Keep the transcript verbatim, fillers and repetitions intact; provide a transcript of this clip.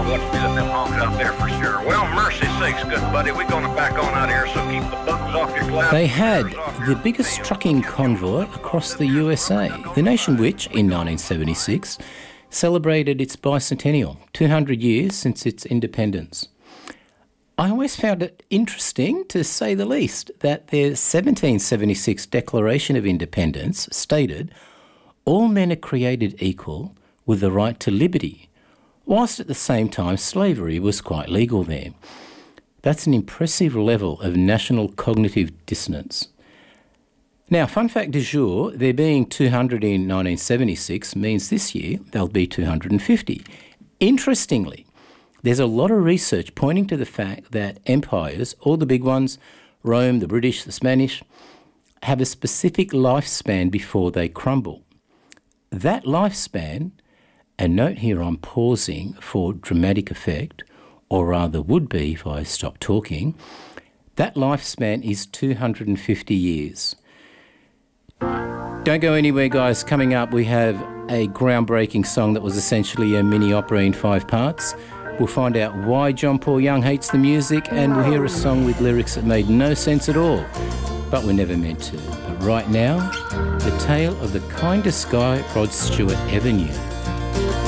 what's feeling them honks out there for sure. Well, mercy sakes, good buddy, we're going to back on out here, so keep the buttons off your clouds. They had the biggest trucking convoy across the U S A, the nation which, in nineteen seventy-six, celebrated its bicentennial, two hundred years since its independence. I always found it interesting, to say the least, that their seventeen seventy-six Declaration of Independence stated, "All men are created equal with the right to liberty," whilst at the same time slavery was quite legal there. That's an impressive level of national cognitive dissonance. Now, fun fact du jour, there being two hundred in nineteen seventy-six means this year there'll be two hundred fifty. Interestingly, there's a lot of research pointing to the fact that empires, all the big ones, Rome, the British, the Spanish, have a specific lifespan before they crumble. That lifespan, and note here I'm pausing for dramatic effect, or rather would be if I stop talking, that lifespan is two hundred fifty years. Don't go anywhere, guys. Coming up, we have a groundbreaking song that was essentially a mini opera in five parts. We'll find out why John Paul Young hates the music, and we'll hear a song with lyrics that made no sense at all, but were never meant to. But right now, the tale of the kindest guy Rod Stewart ever knew.